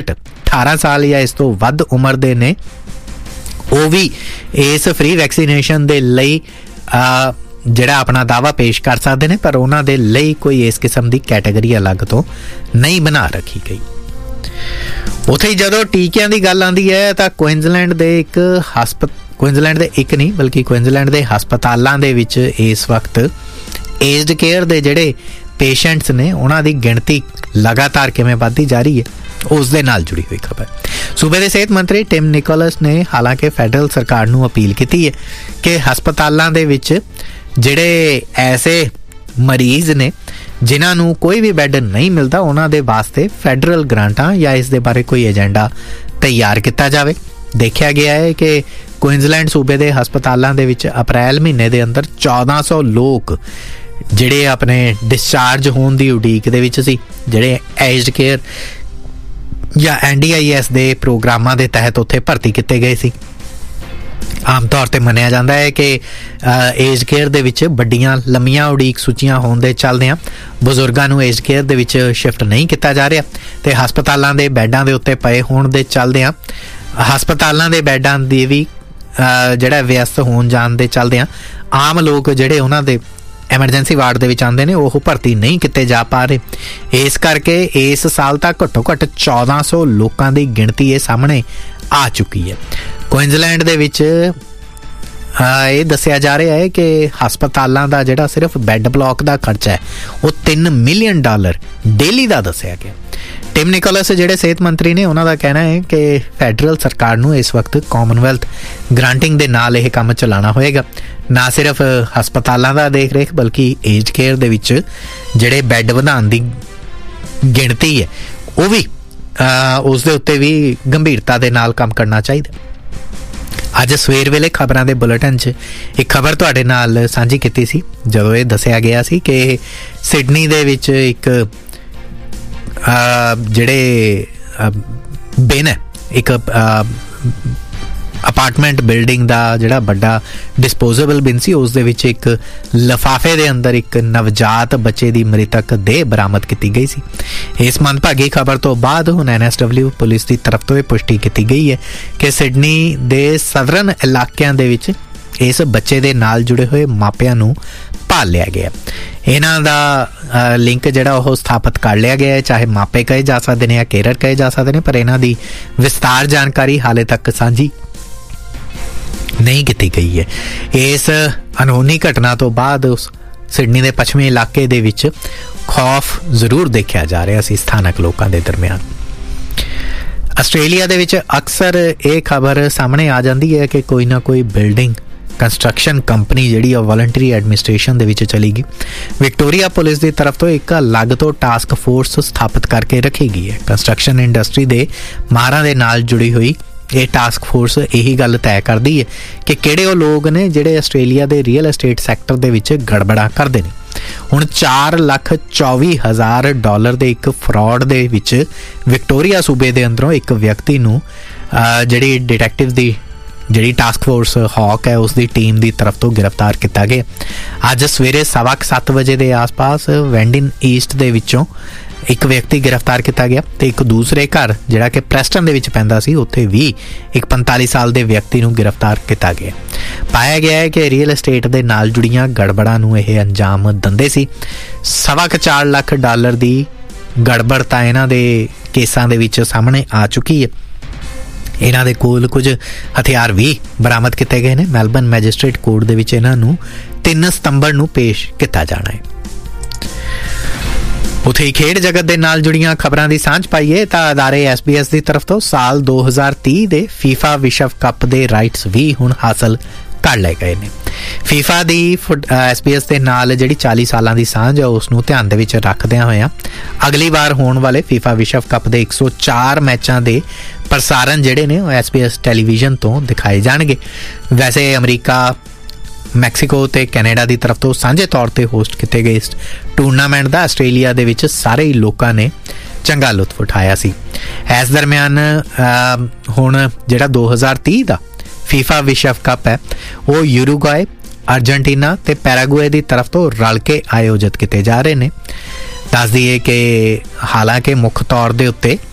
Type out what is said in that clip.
घट 18 साल या इस तो वध उम्र दे ने ਉਹ ਵੀ ਇਸ फ्री वैक्सीनेशन ਦੇ ਲਈ ਜਿਹੜਾ ਆਪਣਾ ਦਾਅਵਾ ਪੇਸ਼ ਕਰ ਸਕਦੇ ਨੇ, ਪਰ ਉਹਨਾਂ ਦੇ ਲਈ ਕੋਈ ਇਸ ਕਿਸਮ ਦੀ ਕੈਟਾਗਰੀ ਅਲੱਗ ਤੋਂ ਨਹੀਂ ਬਣਾ ਰੱਖੀ ਗਈ। ਉੱਥੇ ਹੀ ਜਦੋਂ ਟੀਕਿਆਂ ਦੀ ਗੱਲ ਆਉਂਦੀ ਹੈ ਤਾਂ ਕੁਇਨਜ਼ਲੈਂਡ ਦੇ ਕੁਇਨਜ਼ਲੈਂਡ ਦੇ ਹਸਪਤਾਲਾਂ ਦੇ ਵਿੱਚ ਇਸ ਵਕਤ ਏਜਡ ਕੇਅਰ ਦੇ ਜਿਹੜੇ ਪੇਸ਼ੈਂਟਸ ਨੇ ਉਹਨਾਂ ਦੀ ਗਿਣਤੀ ਲਗਾਤਾਰ ਕਿਵੇਂ ਵੱਧਦੀ ਜਾ ਰਹੀ ਹੈ, ਉਸ ਦੇ ਨਾਲ ਜੁੜੀ ਹੋਈ ਖਬਰ। सूबे के सेहत मंत्री टिम निकोलस ने हालांकि फैडरल सरकार नूं अपील की है कि हस्पतालों के विच जिहड़े ऐसे मरीज ने जिन्हां नूं कोई भी बैड नहीं मिलता उन्हां दे वास्ते फैडरल ग्रांटां या इस दे बारे कोई एजेंडा तैयार किया जाए। देखा गया है कि क्वींसलैंड सूबे के हस्पतालों के विच अप्रैल महीने के अंदर 1400 लोग जिहड़े अपने डिस्चार्ज होने की उड़ीक दे विच सी, जिहड़े एज्ड केयर या NDIS ਦੇ ਪ੍ਰੋਗਰਾਮਾਂ ਦੇ ਤਹਿਤ ਉੱਥੇ ਭਰਤੀ ਕੀਤੇ ਗਏ ਸੀ। ਆਮ ਤੌਰ ਤੇ ਮੰਨਿਆ ਜਾਂਦਾ ਹੈ ਕਿ ਏਜ ਕੇਅਰ ਦੇ ਵਿੱਚ ਵੱਡੀਆਂ ਲੰਮੀਆਂ ਉਡੀਕ ਸੂਚੀਆਂ ਹੋਣ ਦੇ ਚੱਲਦਿਆਂ ਬਜ਼ੁਰਗਾਂ ਨੂੰ ਏਜ ਕੇਅਰ ਦੇ ਵਿੱਚ ਸ਼ਿਫਟ ਨਹੀਂ ਕੀਤਾ ਜਾ ਰਿਹਾ ਤੇ ਹਸਪਤਾਲਾਂ ਦੇ ਬੈੱਡਾਂ ਦੇ ਉੱਤੇ ਪਏ ਹੋਣ ਦੇ ਚੱਲਦਿਆਂ ਹਸਪਤਾਲਾਂ ਦੇ ਬੈੱਡਾਂ ਦੀ ਵੀ ਜਿਹੜਾ ਵਿਅਸਤ ਹੋਣ ਜਾਣ ਦੇ ਚੱਲਦਿਆਂ ਆਮ ਲੋਕ ਜਿਹੜੇ ਉਹਨਾਂ ਦੇ ਐਮਰਜੈਂਸੀ ਵਾਰਡ ਦੇ ਵਿੱਚ ਆਉਂਦੇ ਨੇ ਉਹ ਭਰਤੀ ਨਹੀਂ ਕੀਤੇ ਜਾ ਪਾ ਰਹੇ। ਇਸ ਕਰਕੇ ਇਸ ਸਾਲ ਤੱਕ ਘੱਟੋ ਘੱਟ 1400 ਲੋਕਾਂ ਦੀ ਗਿਣਤੀ ਇਹ ਸਾਹਮਣੇ ਆ ਚੁੱਕੀ ਹੈ। ਕੁਇਨਜ਼ਲੈਂਡ ਦੇ ਵਿੱਚ ਇਹ ਦੱਸਿਆ ਜਾ ਰਿਹਾ ਹੈ ਕਿ ਹਸਪਤਾਲਾਂ ਦਾ ਜਿਹੜਾ ਸਿਰਫ ਬੈੱਡ ਬਲੌਕ ਦਾ ਖਰਚਾ ਹੈ ਉਹ $3 ਮਿਲੀਅਨ ਡੇਲੀ ਦਾ ਦੱਸਿਆ ਗਿਆ। ਟਿਮ ਨਿਕੋਲਸ ਜਿਹੜੇ ਸਿਹਤ ਮੰਤਰੀ ਨੇ ਉਹਨਾਂ ਦਾ ਕਹਿਣਾ ਹੈ ਕਿ ਫੈਡਰਲ ਸਰਕਾਰ ਨੂੰ ਇਸ ਵਕਤ ਕਾਮਨਵੈਲਥ ਗ੍ਰਾਂਟਿੰਗ ਦੇ ਨਾਲ ਇਹ ਕੰਮ ਚਲਾਉਣਾ ਹੋਏਗਾ। ਨਾ ਸਿਰਫ ਹਸਪਤਾਲਾਂ ਦਾ ਦੇਖ ਰੇਖ ਬਲਕਿ ਏਜ ਕੇਅਰ ਦੇ ਵਿੱਚ ਜਿਹੜੇ ਬੈੱਡ ਵਧਾਉਣ ਦੀ ਗਿਣਤੀ ਹੈ ਉਹ ਵੀ ਉਸ ਦੇ ਉੱਤੇ ਵੀ ਗੰਭੀਰਤਾ ਦੇ ਨਾਲ ਕੰਮ ਕਰਨਾ ਚਾਹੀਦਾ। ਅੱਜ ਸਵੇਰ ਵੇਲੇ ਖਬਰਾਂ ਦੇ ਬੁਲੇਟਿਨ 'ਚ ਇੱਕ ਖਬਰ ਤੁਹਾਡੇ ਨਾਲ ਸਾਂਝੀ ਕੀਤੀ ਸੀ ਜਦੋਂ ਇਹ ਦੱਸਿਆ ਗਿਆ ਸੀ ਕਿ ਸਿਡਨੀ ਦੇ ਵਿੱਚ ਇੱਕ ਜਿਹੜੇ ਬਿਨ ਹੈ ਇੱਕ ਅਪਾਰਟਮੈਂਟ ਬਿਲਡਿੰਗ ਦਾ ਜਿਹੜਾ ਵੱਡਾ ਡਿਸਪੋਜ਼ੇਬਲ ਬਿਨ ਸੀ ਉਸ ਦੇ ਵਿੱਚ ਇੱਕ ਲਿਫਾਫੇ ਦੇ ਅੰਦਰ ਇੱਕ ਨਵਜਾਤ ਬੱਚੇ ਦੀ ਮ੍ਰਿਤਕ ਦੇਹ ਬਰਾਮਦ ਕੀਤੀ ਗਈ ਸੀ। ਇਸ ਮੰਦਭਾਗੀ ਖਬਰ ਤੋਂ ਬਾਅਦ ਹੁਣ NSW ਪੁਲਿਸ ਦੀ ਤਰਫ ਤੋਂ ਇਹ ਪੁਸ਼ਟੀ ਕੀਤੀ ਗਈ ਹੈ ਕਿ ਸਿਡਨੀ ਦੇ ਸਦਰਨ ਇਲਾਕਿਆਂ ਦੇ ਵਿੱਚ ਇਸ ਬੱਚੇ ਦੇ ਨਾਲ ਜੁੜੇ ਹੋਏ ਮਾਪਿਆਂ ਨੂੰ ਭਾਲ ਲਿਆ ਗਿਆ। ਇਹਨਾਂ ਦਾ ਲਿੰਕ ਜਿਹੜਾ ਉਹ ਸਥਾਪਿਤ ਕਰ ਲਿਆ ਗਿਆ ਹੈ, ਚਾਹੇ ਮਾਪੇ ਕਹੇ ਜਾ ਸਕਦੇ ਨੇ ਜਾਂ ਕੇਅਰਰ ਕਹੇ ਜਾ ਸਕਦੇ ਨੇ, ਪਰ ਇਹਨਾਂ ਦੀ ਵਿਸਤਾਰ ਜਾਣਕਾਰੀ ਹਾਲੇ ਤੱਕ ਸਾਂਝੀ ਨਹੀਂ ਕੀਤੀ ਗਈ ਹੈ। ਇਸ ਅਨਹੋਣੀ ਘਟਨਾ ਤੋਂ ਬਾਅਦ ਉਸ ਸਿਡਨੀ ਦੇ ਪੱਛਮੀ ਇਲਾਕੇ ਦੇ ਵਿੱਚ ਖੌਫ ਜ਼ਰੂਰ ਦੇਖਿਆ ਜਾ ਰਿਹਾ ਸੀ ਸਥਾਨਕ ਲੋਕਾਂ ਦੇ ਦਰਮਿਆਨ। ਆਸਟ੍ਰੇਲੀਆ ਦੇ ਵਿੱਚ ਅਕਸਰ ਇਹ ਖਬਰ ਸਾਹਮਣੇ ਆ ਜਾਂਦੀ ਹੈ ਕਿ ਕੋਈ ਨਾ ਕੋਈ ਬਿਲਡਿੰਗ ਕੰਸਟਰਕਸ਼ਨ ਕੰਪਨੀ ਜਿਹੜੀ ਆ ਵੋਲੰਟਰੀ ਐਡਮਿਨਿਸਟ੍ਰੇਸ਼ਨ ਦੇ ਵਿੱਚ ਚਲੀ ਗਈ। ਵਿਕਟੋਰੀਆ ਪੁਲਿਸ ਦੀ ਤਰਫ ਤੋਂ ਇੱਕ ਅਲੱਗ ਤੋਂ ਟਾਸਕ ਫੋਰਸ ਸਥਾਪਿਤ ਕਰਕੇ ਰੱਖੀ ਗਈ ਹੈ। ਕੰਸਟਰਕਸ਼ਨ ਇੰਡਸਟਰੀ ਦੇ ਮਾਹਰਾਂ ਦੇ ਨਾਲ ਜੁੜੀ ਹੋਈ ਇਹ ਟਾਸਕ ਫੋਰਸ ਇਹੀ ਗੱਲ ਤੈਅ ਕਰਦੀ ਹੈ ਕਿ ਕਿਹੜੇ ਉਹ ਲੋਕ ਨੇ ਜਿਹੜੇ ਆਸਟ੍ਰੇਲੀਆ ਦੇ ਰੀਅਲ ਐਸਟੇਟ ਸੈਕਟਰ ਦੇ ਵਿੱਚ ਗੜਬੜਾਂ ਕਰਦੇ ਨੇ। ਹੁਣ $4,24,000 ਦੇ ਇੱਕ ਫਰਾਡ ਦੇ ਵਿੱਚ ਵਿਕਟੋਰੀਆ ਸੂਬੇ ਦੇ ਅੰਦਰੋਂ ਇੱਕ ਵਿਅਕਤੀ ਨੂੰ ਜਿਹੜੀ ਡਿਟੈਕਟਿਵ ਦੀ ਜਿਹੜੀ ਟਾਸਕ ਫੋਰਸ ਹੌਕ ਹੈ ਉਸ ਦੀ ਟੀਮ ਦੀ ਤਰਫ ਤੋਂ ਗ੍ਰਿਫਤਾਰ ਕੀਤਾ ਗਿਆ। ਅੱਜ ਸਵੇਰੇ 7:15 ਵਜੇ ਦੇ ਆਸ-ਪਾਸ ਵੈਂਡਿਨ ਈਸਟ ਦੇ ਵਿੱਚੋਂ ਇੱਕ ਵਿਅਕਤੀ ਗ੍ਰਿਫਤਾਰ ਕੀਤਾ ਗਿਆ ਤੇ ਇੱਕ ਦੂਸਰੇ ਘਰ ਜਿਹੜਾ ਕਿ ਪ੍ਰੈਸਟਨ ਦੇ ਵਿੱਚ ਪੈਂਦਾ ਸੀ ਉੱਥੇ ਵੀ ਇੱਕ 45 ਸਾਲ ਦੇ ਵਿਅਕਤੀ ਨੂੰ ਗ੍ਰਿਫਤਾਰ ਕੀਤਾ ਗਿਆ। ਪਾਇਆ ਗਿਆ ਹੈ ਕਿ ਰੀਅਲ ਐਸਟੇਟ ਦੇ ਨਾਲ ਜੁੜੀਆਂ ਗੜਬੜਾਂ ਨੂੰ ਇਹ ਅੰਜਾਮ ਦਿੰਦੇ ਸੀ। $4 ਲੱਖ ਦੀ ਗੜਬੜ ਤਾਂ ਇਹਨਾਂ ਦੇ ਕੇਸਾਂ ਦੇ ਵਿੱਚ ਸਾਹਮਣੇ ਆ ਚੁੱਕੀ ਹੈ। ਇਹਨਾਂ ਦੇ ਕੋਲ ਕੁਝ ਹਥਿਆਰ ਵੀ ਬਰਾਮਦ ਕੀਤੇ ਗਏ ਨੇ। ਮੈਲਬਨ ਮੈਜਿਸਟ੍ਰੇਟ ਕੋਰਟ ਦੇ ਵਿੱਚ ਇਹਨਾਂ ਨੂੰ 3 ਸਤੰਬਰ ਨੂੰ ਪੇਸ਼ ਕੀਤਾ ਜਾਣਾ ਹੈ। ਉੱਥੇ ਹੀ ਖੇਡ ਜਗਤ ਦੇ ਨਾਲ ਜੁੜੀਆਂ ਖਬਰਾਂ ਦੀ ਸਾਂਝ ਪਾਈਏ ਤਾਂ ਅਦਾਰੇ SBS ਦੀ ਤਰਫ ਤੋਂ ਸਾਲ 2030 ਦੇ FIFA ਵਿਸ਼ਵ ਕੱਪ ਦੇ ਰਾਈਟਸ ਵੀ ਹੁਣ ਹਾਸਲ ਕਰ ਲਏ ਗਏ ਨੇ। FIFA ਦੀ SBS ਦੇ ਨਾਲ ਜਿਹੜੀ 40 ਸਾਲਾਂ ਦੀ ਸਾਂਝ ਹੈ ਉਸ ਨੂੰ ਧਿਆਨ ਦੇ ਵਿੱਚ ਰੱਖਦਿਆਂ ਹੋਇਆਂ ਅਗਲੀ ਵਾਰ ਹੋਣ ਵਾਲੇ FIFA ਵਿਸ਼ਵ ਕੱਪ ਦੇ 104 ਮੈਚਾਂ ਦੇ ਪ੍ਰਸਾਰਣ ਜਿਹੜੇ ਨੇ ਉਹ SBS ਟੈਲੀਵਿਜ਼ਨ ਤੋਂ ਦਿਖਾਏ ਜਾਣਗੇ। ਵੈਸੇ ਅਮਰੀਕਾ, ਮੈਕਸੀਕੋ ਤੇ ਕੈਨੇਡਾ ਦੀ ਤਰਫ ਤੋਂ ਸਾਂਝੇ ਤੌਰ ਤੇ ਹੋਸਟ ਕੀਤੇ ਗਏ ਇਸ ਟੂਰਨਾਮੈਂਟ ਦਾ ਆਸਟ੍ਰੇਲੀਆ ਦੇ ਵਿੱਚ ਸਾਰੇ ਹੀ ਲੋਕਾਂ ਨੇ ਚੰਗਾ ਲੁਤਫ ਉਠਾਇਆ ਸੀ। ਇਸ ਦਰਮਿਆਨ ਹੁਣ ਜਿਹੜਾ 2030 ਦਾ FIFA ਵਿਸ਼ਵ ਕੱਪ ਹੈ ਉਹ ਯੂਰੂਗੁਆਏ, ਅਰਜਨਟੀਨਾ ਤੇ ਪੈਰਾਗੁਏ ਦੀ ਤਰਫ ਤੋਂ ਰਲ ਕੇ ਆਯੋਜਿਤ ਕੀਤੇ ਜਾ ਰਹੇ ਨੇ। ਦੱਸ ਦਈਏ ਕਿ ਹਾਲਾਂਕਿ ਮੁੱਖ ਤੌਰ ਦੇ ਉੱਤੇ